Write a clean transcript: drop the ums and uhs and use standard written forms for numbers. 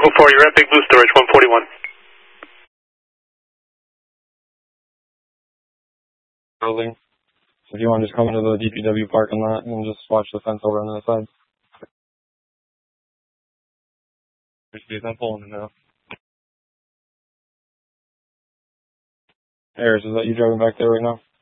Vehicle 4, you're at Big Blue Storage, 141. Building. So if you want to just come into the DPW parking lot and just watch the fence over on the other side. I'm pulling it now. Harris, is that you driving back there right now?